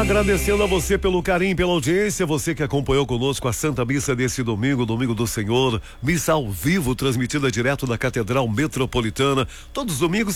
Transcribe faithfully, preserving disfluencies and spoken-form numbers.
Agradecendo a você pelo carinho, pela audiência, você que acompanhou conosco a Santa Missa desse domingo, domingo do Senhor, missa ao vivo, transmitida direto da Catedral Metropolitana, todos os domingos,